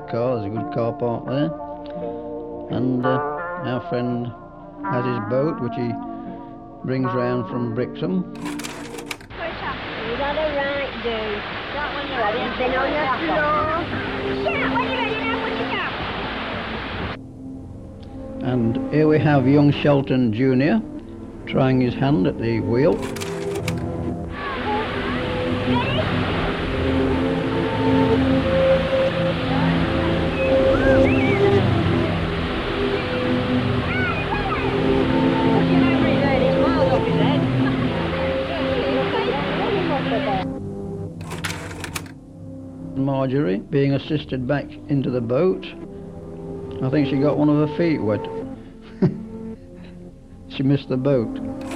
car. There's a good car park there. And our friend has his boat, which he brings round from Brixham. You got a right, dude. Start when you're ready. You've been on the floor. Shout when you're ready now, put it down. And here we have young Shelton Jr. trying his hand at the wheel. Marjorie being assisted back into the boat. I think she got one of her feet wet. She missed the boat.